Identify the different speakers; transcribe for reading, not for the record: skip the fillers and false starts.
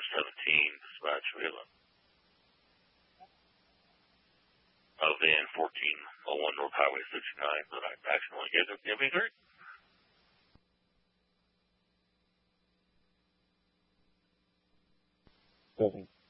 Speaker 1: dispatch. We have a van 1401 North Highway 69 that I accidentally gave to me.
Speaker 2: Building